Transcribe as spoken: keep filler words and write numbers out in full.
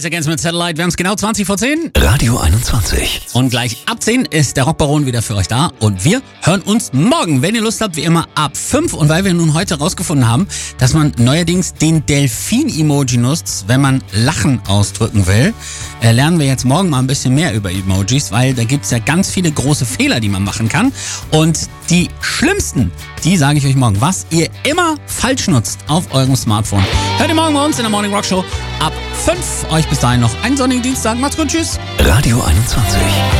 Rise Against mit Satellite. Wir haben es genau zwanzig vor zehn. Radio einundzwanzig. Und gleich ab zehn ist der Rockbaron wieder für euch da. Und wir hören uns morgen, wenn ihr Lust habt, wie immer ab fünf. Und weil wir nun heute rausgefunden haben, dass man neuerdings den Delfin-Emoji nutzt, wenn man Lachen ausdrücken will, äh, lernen wir jetzt morgen mal ein bisschen mehr über Emojis, weil da gibt es ja ganz viele große Fehler, die man machen kann. Und die schlimmsten, die sage ich euch morgen, was ihr immer falsch nutzt auf eurem Smartphone. Hört ihr morgen bei uns in der Morning Rock Show ab fünf. Euch bis dahin noch einen sonnigen Dienstag. Macht's gut, tschüss. Radio einundzwanzig.